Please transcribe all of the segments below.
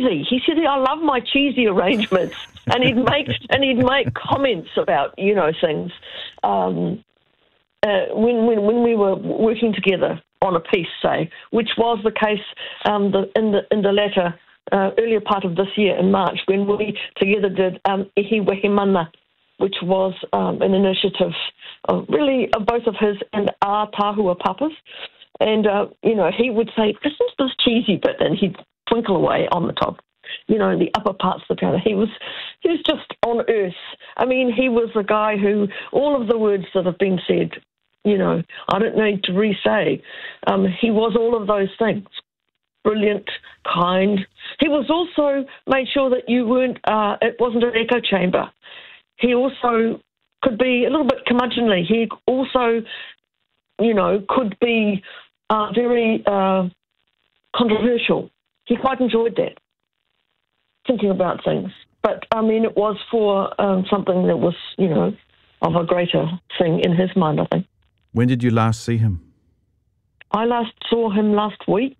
cheesy. He said, I love my cheesy arrangements. And he'd make comments about, things. When we were working together on a piece, say, which was the case in the latter earlier part of this year in March, when we together did Ihi Wehi Mana, which was an initiative of both of his and our Tahua papas. And, he would say, isn't this cheesy bit? And he'd twinkle away on the top, the upper parts of the piano. He was just on earth. I mean, he was a guy who, all of the words that have been said, I don't need to re-say. He was all of those things. Brilliant, kind. He was also made sure that you weren't, it wasn't an echo chamber. He also could be a little bit curmudgeonly. He also, could be very controversial. He quite enjoyed that, thinking about things. But, it was for something that was, of a greater thing in his mind, I think. When did you last see him? I last saw him last week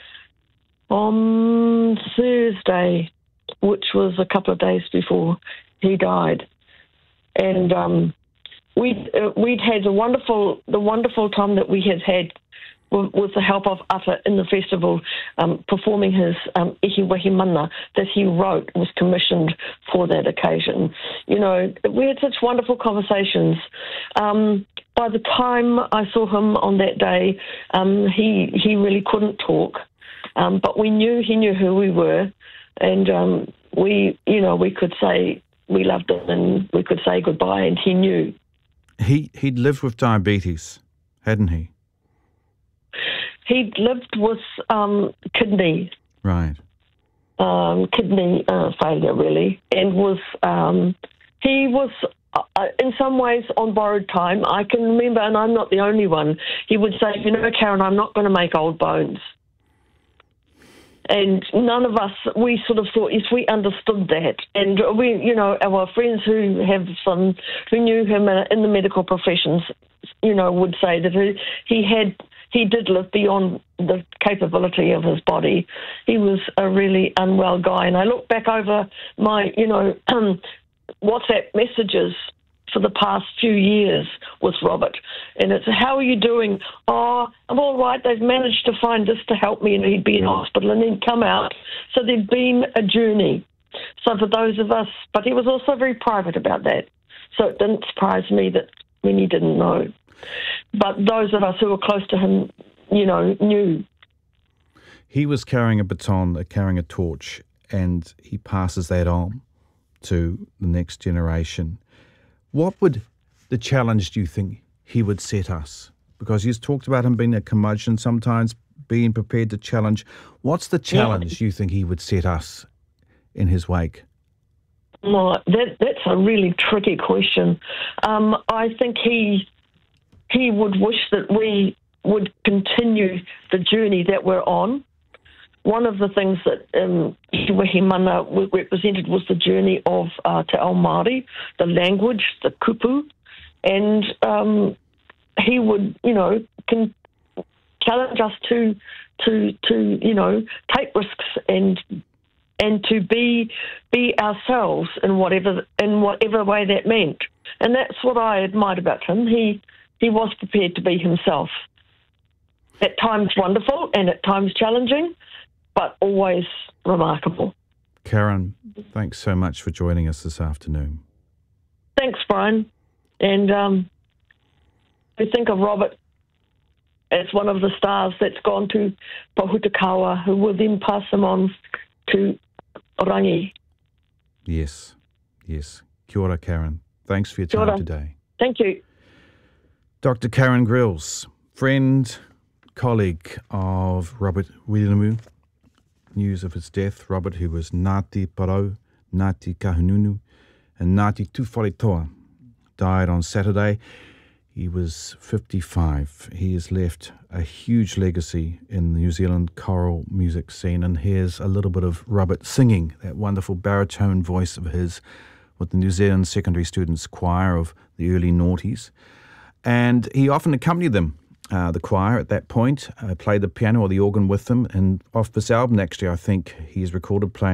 on Thursday, which was a couple of days before he died. And we'd had the wonderful time that we had with the help of Ata in the festival, performing his Ihi Wehi Mana that he wrote, was commissioned for that occasion. We had such wonderful conversations. By the time I saw him on that day, he really couldn't talk, but we knew he knew who we were, and we could say we loved him and we could say goodbye, and he knew. He'd lived with diabetes, hadn't he? He'd lived with kidney. Right. Kidney failure, really, and he was in some ways on borrowed time. I can remember, and I'm not the only one, he would say, Karen, I'm not going to make old bones. And none of us, we sort of thought, yes, we understood that. And we, our friends who knew him in the medical professions, would say that he did live beyond the capability of his body. He was a really unwell guy. And I look back over my, WhatsApp messages for the past few years with Robert, and it's, how are you doing? Oh, I'm all right. They've managed to find this to help me, and he'd be in hospital and then come out. So there'd been a journey. So for those of us, but he was also very private about that. So it didn't surprise me that when he didn't know. But those of us who were close to him, knew. He was carrying a baton, carrying a torch, and he passes that on to the next generation. What would the challenge, do you think, he would set us? Because he's talked about him being a curmudgeon, sometimes being prepared to challenge. What's the challenge you think he would set us in his wake? Well, that's a really tricky question. I think he would wish that we would continue the journey that we're on. One of the things that Ihi Wehi Mana represented was the journey of Te Ao Māori, the language, the kupu, and he would, challenge us to take risks and to be ourselves in whatever way that meant. And that's what I admired about him. He was prepared to be himself. At times wonderful and at times challenging, but always remarkable. Karen, thanks so much for joining us this afternoon. Thanks, Brian. And we think of Robert as one of the stars that's gone to Pohutakawa, who will then pass him on to Orangi. Yes. Kia ora, Karen. Thanks for your time today. Thank you. Dr. Karen Grills, friend, colleague of Robert Wiremu. News of his death, Robert, who was Ngāti Parau, Ngāti Kahungunu, and Ngāti Tuwharetoa, died on Saturday. He was 55. He has left a huge legacy in the New Zealand choral music scene, and here's a little bit of Robert singing, that wonderful baritone voice of his with the New Zealand Secondary Students Choir of the early noughties. And he often accompanied them, the choir at that point, played the piano or the organ with them, and off this album next year I think he's recorded playing